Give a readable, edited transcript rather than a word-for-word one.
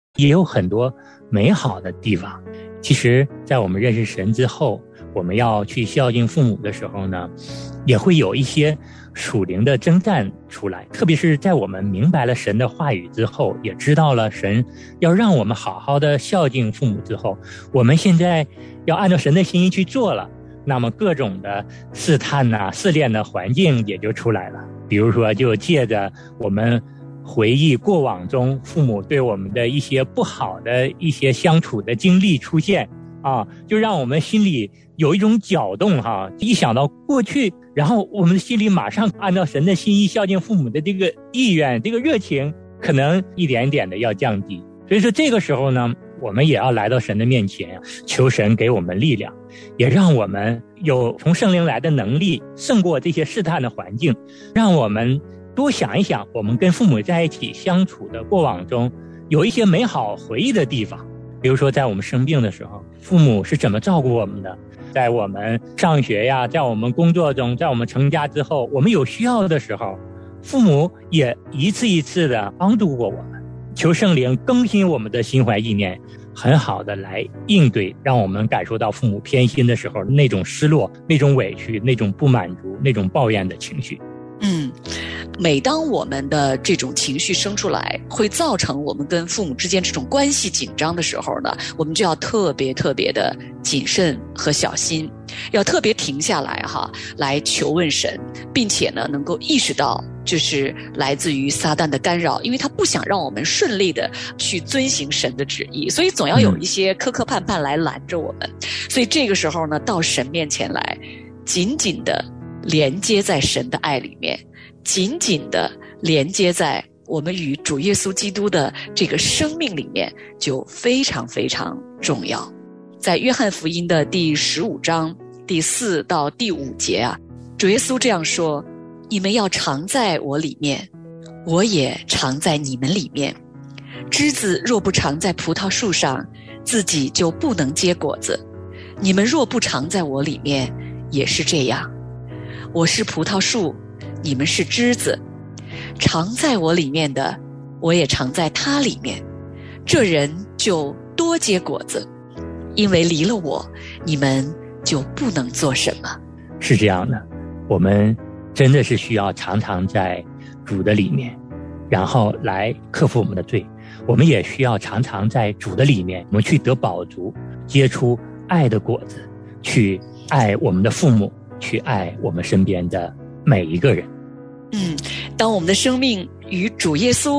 也有很多美好的地方。其实在我们认识神之后，我们要去孝敬父母的时候呢，也会有一些属灵的征战出来，特别是在我们明白了神的话语之后，也知道了神要让我们好好的孝敬父母之后，我们现在要按照神的心意去做了，那么各种的试探试炼的环境也就出来了。比如说就借着我们回忆过往中父母对我们的一些不好的一些相处的经历出现就让我们心里有一种搅动一想到过去，然后我们的心里马上按照神的心意孝敬父母的这个意愿，这个热情可能一点点的要降低。所以说这个时候呢，我们也要来到神的面前，求神给我们力量，也让我们有从圣灵来的能力，胜过这些试探的环境，让我们多想一想我们跟父母在一起相处的过往中有一些美好回忆的地方。比如说在我们生病的时候，父母是怎么照顾我们的，在我们上学呀，在我们工作中，在我们成家之后，我们有需要的时候，父母也一次一次的帮助过我们。求圣灵更新我们的心怀意念，很好的来应对，让我们感受到父母偏心的时候那种失落，那种委屈，那种不满足，那种抱怨的情绪。 每当我们的这种情绪生出来，会造成我们跟父母之间这种关系紧张的时候呢，我们就要特别的谨慎和小心，要特别停下来来求问神，并且呢能够意识到这是来自于撒旦的干扰，因为他不想让我们顺利的去遵行神的旨意，所以总要有一些磕磕绊绊来拦着我们。所以这个时候呢，到神面前来，紧紧的连接在神的爱里面，紧紧的连接在我们与主耶稣基督的这个生命里面，就非常重要。在约翰福音的第15章第4到第5节主耶稣这样说：你们要常在我里面，我也常在你们里面。枝子若不常在葡萄树上，自己就不能结果子。你们若不常在我里面，也是这样。我是葡萄树，你们是枝子，常在我里面的，我也常在他里面。这人就多结果子，因为离了我，你们就不能做什么。 是这样的，我们真的是需要常常在主的里面，然后来克服我们的罪。我们也需要常常在主的里面，我们去得饱足，结出爱的果子，去爱我们的父母，去爱我们身边的每一个人。 当我们的生命与主耶稣